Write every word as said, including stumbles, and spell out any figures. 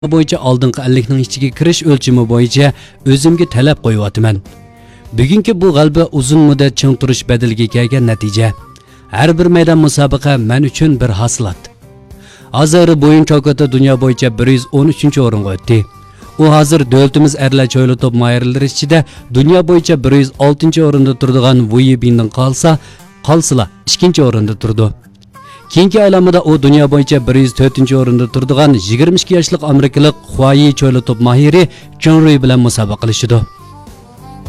bo'yicha oldingi ellikning ichiga kirish o'lchami bo'yicha o'zimga talab qo'yapman. Bugungi bu g'alaba uzun muddat ching turish badaliga kelgan natija. Har bir maydon musobaqa men uchun bir hasilat. Hozir bo'yin chokoti dunyo bo'yicha bir yuz o'n uchinchi o'ringa o'tdi. U hozir davlatimiz erlar choyli top mayirlari ichida dunyo bo'yicha bir yuz oltinchi o'rinda turadigan Wu Bindan qolsa, qolsila ikkinchi o'rinda turdi. Keyingi aylanmada u dunyo bo'yicha bir yuz to'rtinchi o'rinda turadigan yigirma ikki yoshlik amerikalik Huayi choyli top mahiri Chun Rui bilan musobaqa qilishdi.